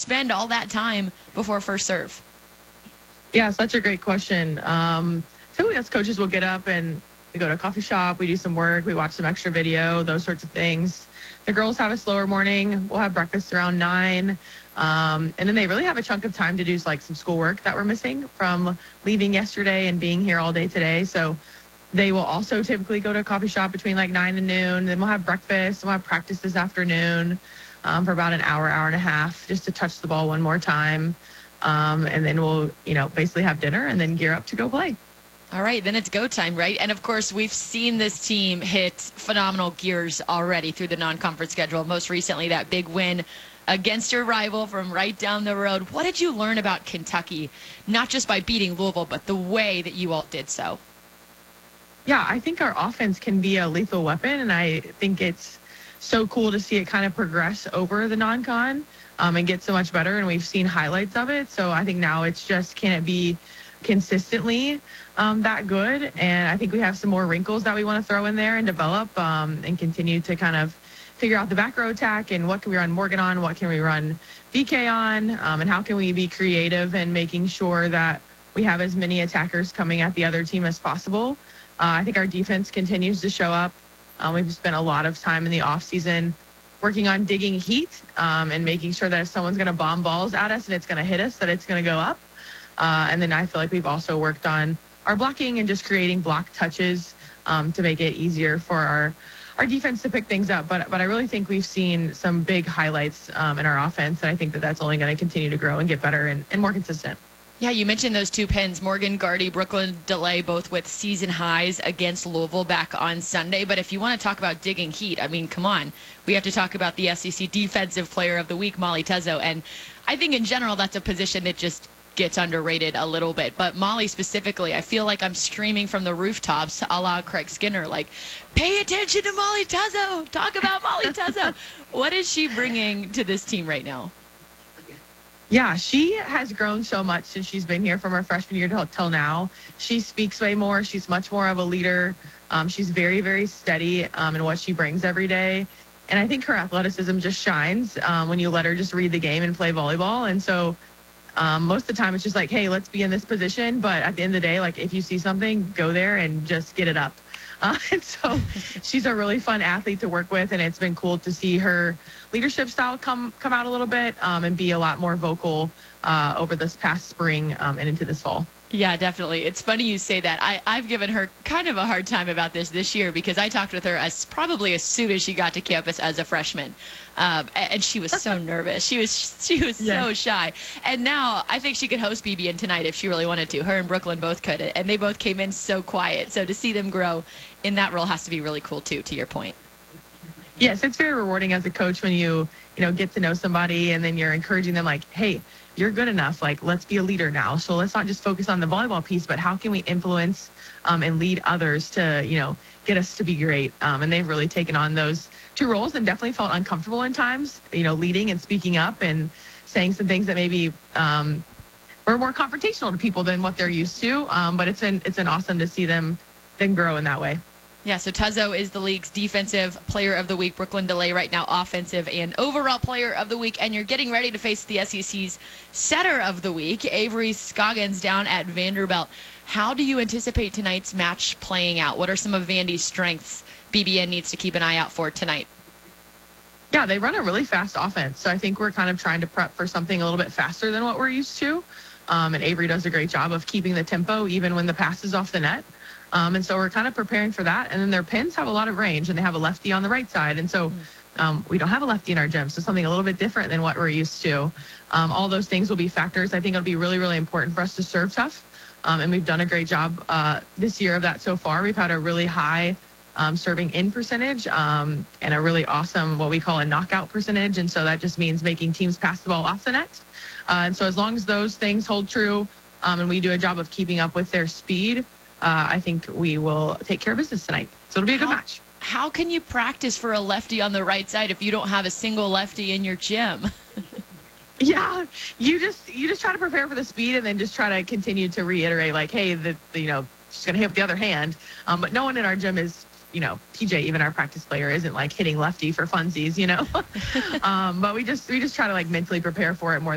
spend all that time before first serve? Yeah, such a great question. Typically, us coaches will get up and we go to a coffee shop, we do some work, we watch some extra video, those sorts of things. The girls have a slower morning. We'll have breakfast around 9. And then they really have a chunk of time to do like some schoolwork that we're missing from leaving yesterday and being here all day today. So they will also typically go to a coffee shop between like 9 and noon. Then we'll have breakfast. We'll have practice this afternoon for about an hour, hour and a half, just to touch the ball one more time. And then we'll, basically have dinner and then gear up to go play. All right, then it's go time, right? And, of course, we've seen this team hit phenomenal gears already through the non-conference schedule. Most recently, that big win against your rival from right down the road. What did you learn about Kentucky, not just by beating Louisville, but the way that you all did so? Yeah, I think our offense can be a lethal weapon, and I think it's so cool to see it kind of progress over the non-con and get so much better, and we've seen highlights of it. So I think now it's just, can it be consistently that good? And I think we have some more wrinkles that we want to throw in there and develop and continue to kind of figure out the back row attack and what can we run Morgan on, what can we run BK on, and how can we be creative in making sure that we have as many attackers coming at the other team as possible. I think our defense continues to show up. We've spent a lot of time in the offseason working on digging heat and making sure that if someone's going to bomb balls at us and it's going to hit us, that it's going to go up. And then I feel like we've also worked on our blocking and just creating block touches to make it easier for our defense to pick things up. But I really think we've seen some big highlights in our offense, and I think that that's only going to continue to grow and get better and more consistent. Yeah, you mentioned those two pins, Morgan Gardy, Brooklyn DeLay, both with season highs against Louisville back on Sunday. But if you want to talk about digging heat, I mean, come on. We have to talk about the SEC Defensive Player of the Week, Molly Tuzzo. And I think in general that's a position that just gets underrated a little bit. But Molly specifically, I feel like I'm screaming from the rooftops a la Craig Skinner, like, pay attention to Molly Tuzzo. Talk about Molly Tuzzo. What is she bringing to this team right now? Yeah, she has grown so much since she's been here from her freshman year till now. She speaks way more. She's much more of a leader. She's very, very steady in what she brings every day. And I think her athleticism just shines when you let her just read the game and play volleyball. And so most of the time it's just like, hey, let's be in this position. But at the end of the day, like if you see something, go there and just get it up. And so she's a really fun athlete to work with, and it's been cool to see her leadership style come out a little bit and be a lot more vocal over this past spring and into this fall. Yeah, definitely. It's funny you say that. I've given her kind of a hard time about this year because I talked with her probably as soon as she got to campus as a freshman. And she was so nervous. She was so shy. And now I think she could host BBN tonight if she really wanted to. Her and Brooklyn both could. And they both came in so quiet. So to see them grow in that role has to be really cool, too, to your point. Yes, it's very rewarding as a coach when you get to know somebody and then you're encouraging them like, hey, you're good enough. Like, let's be a leader now. So let's not just focus on the volleyball piece, but how can we influence and lead others to, get us to be great. And they've really taken on those two roles and definitely felt uncomfortable in times, leading and speaking up and saying some things that maybe were more confrontational to people than what they're used to. But it's been awesome to see them grow in that way. Yeah, so Tuzzo is the league's Defensive Player of the Week. Brooklyn DeLay right now Offensive and Overall Player of the Week. And you're getting ready to face the SEC's Setter of the Week, Avery Scoggins down at Vanderbilt. How do you anticipate tonight's match playing out? What are some of Vandy's strengths BBN needs to keep an eye out for tonight? Yeah, they run a really fast offense. So I think we're kind of trying to prep for something a little bit faster than what we're used to. And Avery does a great job of keeping the tempo even when the pass is off the net. And so we're kind of preparing for that. And then their pins have a lot of range, and they have a lefty on the right side. And so we don't have a lefty in our gym, so something a little bit different than what we're used to. All those things will be factors. I think it'll be really, really important for us to serve tough. And we've done a great job this year of that so far. We've had a really high serving in percentage and a really awesome what we call a knockout percentage. And so that just means making teams pass the ball off the net. And so as long as those things hold true and we do a job of keeping up with their speed, I think we will take care of business tonight. So it'll be a good match. How can you practice for a lefty on the right side if you don't have a single lefty in your gym? Yeah, you just try to prepare for the speed and then just try to continue to reiterate like, hey, she's going to hit with the other hand. But no one in our gym is, TJ, even our practice player, isn't like hitting lefty for funsies, But we just try to like mentally prepare for it more